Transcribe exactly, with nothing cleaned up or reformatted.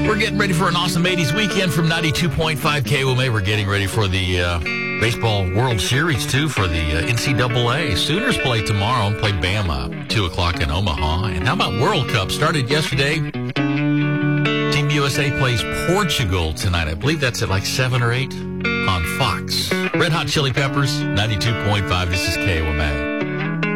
We're getting ready for an awesome eighties weekend from ninety-two point five K O M A. We're getting ready for the uh, Baseball World Series, too, for the uh, N C double A. Sooners play tomorrow and play Bama, two o'clock in Omaha. And how about World Cup? Started yesterday. Team U S A plays Portugal tonight. I believe that's at like seven or eight on Fox. Red Hot Chili Peppers, ninety-two point five. This is K O M A.